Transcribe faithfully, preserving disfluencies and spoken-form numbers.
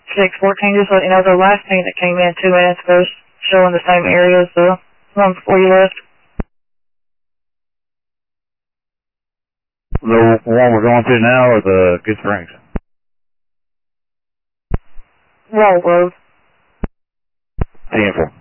six fourteen, just let you know the last team that came in two minutes ago is still in the same area as the one before you left. The one we're going to now or the Good Springs? Wall Road. ten four.